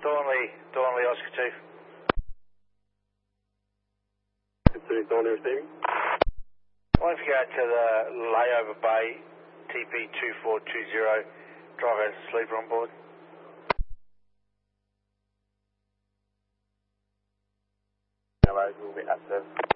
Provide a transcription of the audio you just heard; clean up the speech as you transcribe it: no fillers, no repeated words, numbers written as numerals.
Thornley, Oscar 2. Thornley receiving. I want to go to the layover bay, TP2420, driver has a sleeper on board. Hello, we'll be at service.